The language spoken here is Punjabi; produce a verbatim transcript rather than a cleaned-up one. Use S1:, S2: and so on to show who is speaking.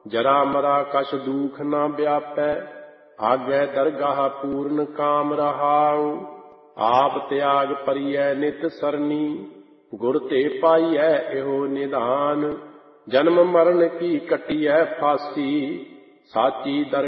S1: ਜਰਾ ਮਰਾ ਕਛ ਦੂਖ ਨਾ ਵਿਆਪੈ, ਆਗੈ ਦਰਗਾਹ ਪੂਰਨ ਕਾਮ ਰਹਾਉ। ਆਪ ਤਿਆਗ ਪਰਿਐ ਨਿਤ ਸਰਨੀ, ਗੁਰ ਤੇ ਪਾਈਐ ਇਹੋ ਨਿਧਾਨ। ਜਨਮ ਮਰਨ ਕੀ ਕਟਿਐ ਫਾਸੀ, ਸਾਚੀ ਦਰ